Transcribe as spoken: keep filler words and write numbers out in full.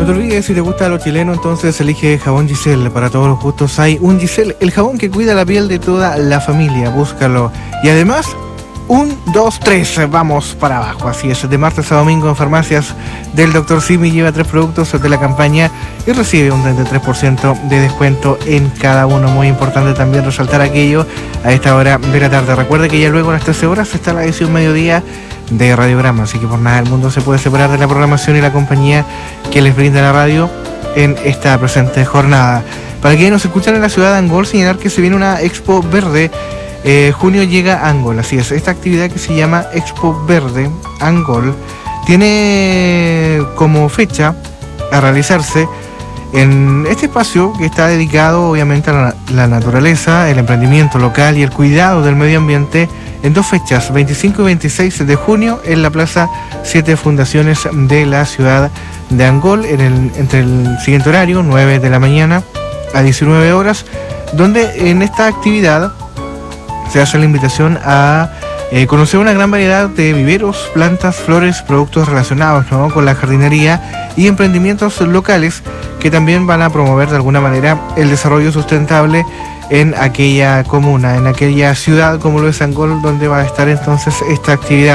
No te olvides, si te gusta lo chileno, entonces elige jabón Giselle. Para todos los gustos hay un Giselle, el jabón que cuida la piel de toda la familia. Búscalo. Y además, un, dos, tres, vamos para abajo. Así es, de martes a domingo en farmacias del doctor Simi. Lleva tres productos de la campaña y recibe un treinta y tres por ciento de descuento en cada uno. Muy importante también resaltar aquello a esta hora de la tarde. Recuerde que ya luego a las trece horas está la edición mediodía de Radiograma, así que por nada del mundo se puede separar de la programación y la compañía que les brinda la radio en esta presente jornada. Para quienes nos escuchan en la ciudad de Angol, señalar que se viene una Expo Verde. Eh, junio llega a Angol, así es. Esta actividad que se llama Expo Verde Angol tiene como fecha a realizarse en este espacio que está dedicado obviamente a la, la naturaleza, el emprendimiento local y el cuidado del medio ambiente, en dos fechas, veinticinco y veintiséis de junio, en la Plaza Siete Fundaciones de la ciudad de Angol, en el, entre el siguiente horario, nueve de la mañana a diecinueve horas, donde en esta actividad se hace la invitación a eh, conocer una gran variedad de viveros, plantas, flores, productos relacionados, ¿no?, con la jardinería y emprendimientos locales que también van a promover de alguna manera el desarrollo sustentable en aquella comuna, en aquella ciudad como lo es Angol, donde va a estar entonces esta actividad.